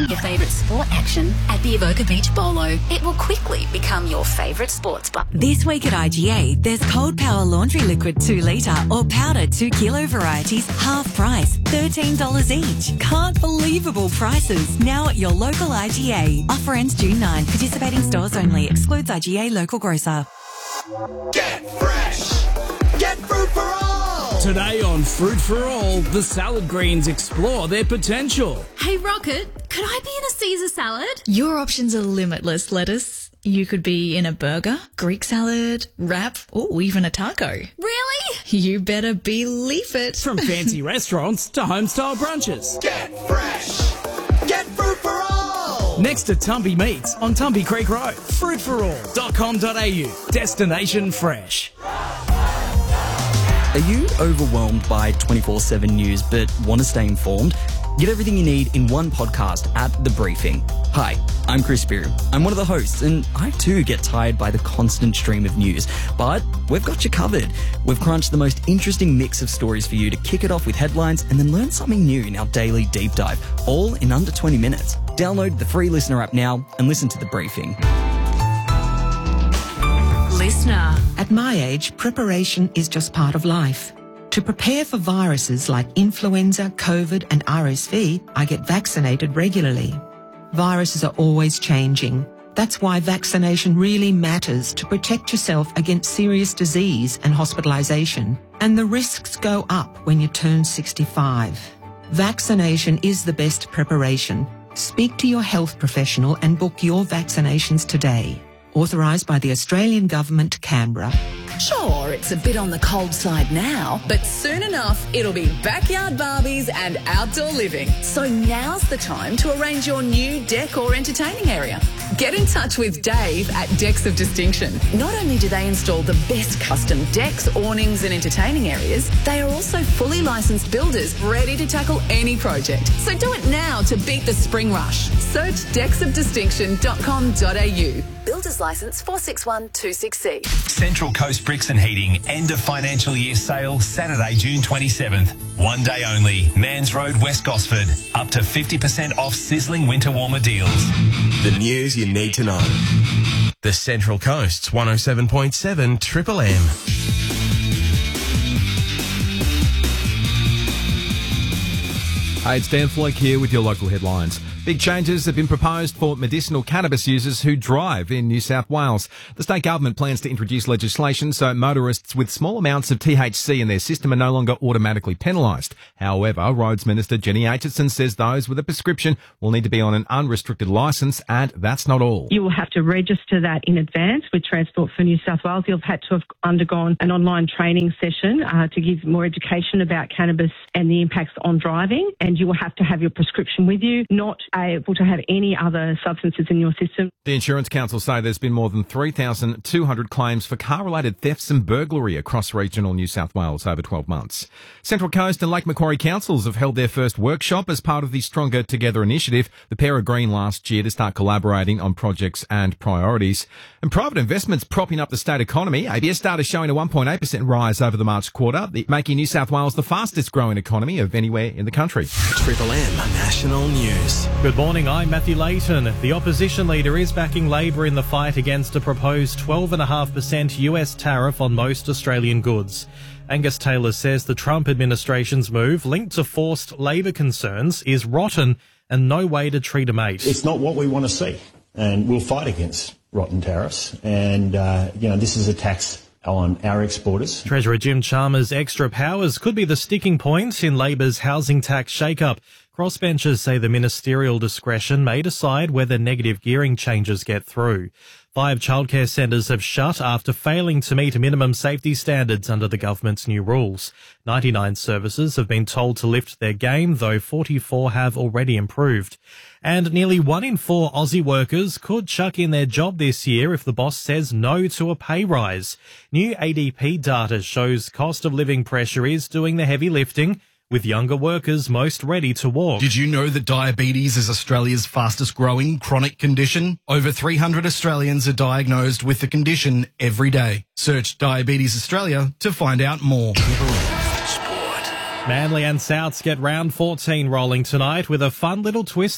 your favourite sport action at the Avoca Beach Bolo. It will quickly become your favourite sports bar. This week at IGA, there's Cold Power Laundry Liquid 2 litre or powder 2 kilo varieties, half price, $13 each. Can't believable prices. Now at your local IGA. Offer ends June 9. Participating stores only. Excludes IGA local grocer. Get fresh! Get fruit for all! Today on Fruit for All, the salad greens explore their potential. Hey, Rocket, could I be in a Caesar salad? Your options are limitless, lettuce. You could be in a burger, Greek salad, wrap, or even a taco. Really? You better believe it. From fancy restaurants to home-style brunches. Get fresh! Get fruit for all! Next to Tumpy Meats on Tumpy Creek Road. Fruitforall.com.au. Destination fresh. Are you overwhelmed by 24/7 news but want to stay informed? Get everything you need in one podcast at The Briefing. Hi, I'm Chris Spear. I'm one of the hosts, and I too get tired by the constant stream of news. But we've got you covered. We've crunched the most interesting mix of stories for you to kick it off with headlines and then learn something new in our daily deep dive, all in under 20 minutes. Download the free Listener app now and listen to The Briefing. Listener. At my age, preparation is just part of life. To prepare for viruses like influenza, COVID and RSV, I get vaccinated regularly. Viruses are always changing. That's why vaccination really matters to protect yourself against serious disease and hospitalisation. And the risks go up when you turn 65. Vaccination is the best preparation. Speak to your health professional and book your vaccinations today. Authorised by the Australian Government, Canberra. Sure, it's a bit on the cold side now, but soon enough it'll be backyard Barbies and outdoor living. So now's the time to arrange your new deck or entertaining area. Get in touch with Dave at Decks of Distinction. Not only do they install the best custom decks, awnings and entertaining areas, they are also fully licensed builders ready to tackle any project. So do it now to beat the spring rush. Search decksofdistinction.com.au. Builder's Licence 461266C. Central Coast Bricks and Heating end of financial year sale Saturday, June 27th. One day only. Mans Road, West Gosford. Up to 50% off sizzling winter warmer deals. The news you need to know. The Central Coast's 107.7 Triple M. Hey, it's Dan Floyd here with your local headlines. Big changes have been proposed for medicinal cannabis users who drive in New South Wales. The state government plans to introduce legislation so motorists with small amounts of THC in their system are no longer automatically penalised. However, Roads Minister Jenny Aitchison says those with a prescription will need to be on an unrestricted licence, and that's not all. You will have to register that in advance with Transport for New South Wales. You'll have had to have undergone an online training session to give more education about cannabis and the impacts on driving, and you will have to have your prescription with you, not able to have any other substances in your system. The Insurance Council say there's been more than 3,200 claims for car-related thefts and burglary across regional New South Wales over 12 months. Central Coast and Lake Macquarie councils have held their first workshop as part of the Stronger Together initiative. The pair agreed last year to start collaborating on projects and priorities. And private investments propping up the state economy. ABS data showing a 1.8% rise over the March quarter, making New South Wales the fastest growing economy of anywhere in the country. Triple M National News. Good morning, I'm Matthew Layton. The opposition leader is backing Labor in the fight against a proposed 12.5% US tariff on most Australian goods. Angus Taylor says the Trump administration's move, linked to forced labour concerns, is rotten and no way to treat a mate. It's not what we want to see, and we'll fight against rotten tariffs. And, this is a tax on our exporters. Treasurer Jim Chalmers' extra powers could be the sticking point in Labor's housing tax shake-up. Crossbenchers say the ministerial discretion may decide whether negative gearing changes get through. 5 childcare centres have shut after failing to meet minimum safety standards under the government's new rules. 99 services have been told to lift their game, though 44 have already improved. And nearly 1 in 4 Aussie workers could chuck in their job this year if the boss says no to a pay rise. New ADP data shows cost of living pressure is doing the heavy lifting, with younger workers most ready to walk. Did you know that diabetes is Australia's fastest growing chronic condition? Over 300 Australians are diagnosed with the condition every day. Search Diabetes Australia to find out more. Manly and Souths get round 14 rolling tonight with a fun little twist